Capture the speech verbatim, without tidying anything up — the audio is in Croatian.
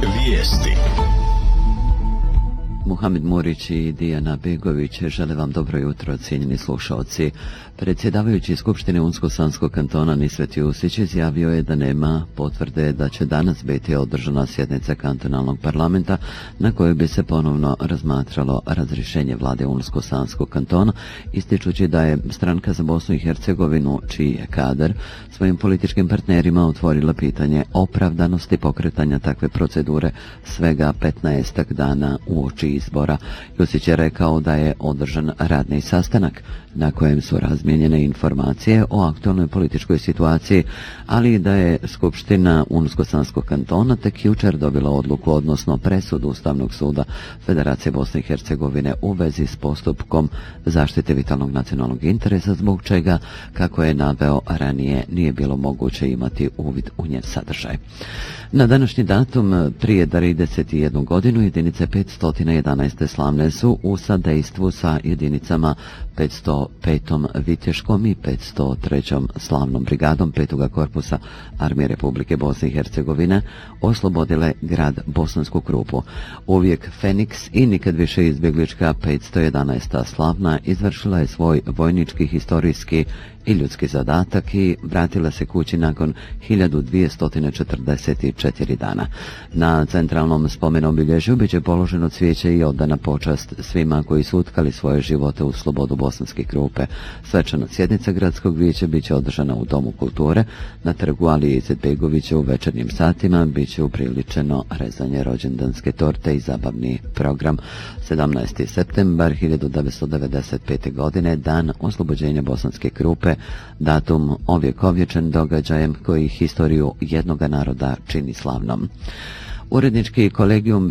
Vijesti. Muhamed Murić i Dijana Begović žele vam dobro jutro, cijenjeni slušalci. Predsjedavajući Skupštine Unsko-Sanskog kantona Nisvet Jusić izjavio je da nema potvrde da će danas biti održana sjednica kantonalnog parlamenta na kojoj bi se ponovno razmatralo razrješenje vlade Unsko-Sanskog kantona, ističući da je stranka za Bosnu i Hercegovinu, čiji je kadar, svojim političkim partnerima otvorila pitanje opravdanosti pokretanja takve procedure svega petnaestak dana uoči izbora. Jusić je rekao da je održan radni sastanak na kojem su razmijenjene informacije o aktualnoj političkoj situaciji, ali i da je Skupština Unsko-Sanskog kantona tek jučer dobila odluku, odnosno presudu Ustavnog suda Federacije Bosne i Hercegovine u vezi s postupkom zaštite vitalnog nacionalnog interesa, zbog čega, kako je naveo ranije, nije bilo moguće imati uvid u njen sadržaj. Na današnji datum prije trideset jednu godinu jedinice petsto jedanaest slavne su u sadejstvu sa jedinicama petsto petom Viteškom i petsto trećom slavnom brigadom petog korpusa Armije Republike Bosne i Hercegovine oslobodile grad Bosansku Krupu. Uvijek Feniks i nikad više izbjeglička petsto jedanaesta slavna izvršila je svoj vojnički, historijski i ljudski zadatak i vratila se kući nakon hiljadu dvjesto četrdeset četiri dana. Na centralnom spomen obilježju biće položeno cvijeće i odana počast svima koji su utkali svoje živote u slobodu Bosanske Krupe. Svečana sjednica gradskog vijeća biće održana u Domu kulture. Na trgu Alije Izetbegovića u večernjim satima biće upriličeno rezanje rođendanske torte i zabavni program. sedamnaesti septembar hiljadu devetsto devedeset pete. godine, dan oslobođenja Bosanske Krupe, datum ovjekovječen događajem koji historiju jednoga naroda čini slavnom. Urednički kolegijum